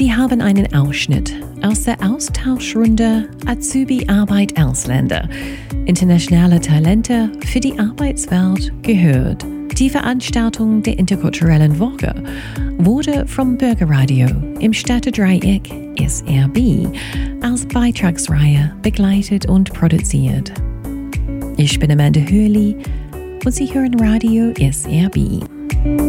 Sie haben einen Ausschnitt aus der Austauschrunde Azubi-Arbeit Ausländer. Internationale Talente für die Arbeitswelt gehört. Die Veranstaltung der Interkulturellen Woche wurde vom Bürgerradio im Städtedreieck SRB als Beitragsreihe begleitet und produziert. Ich bin Amanda Hurley und Sie hören Radio SRB.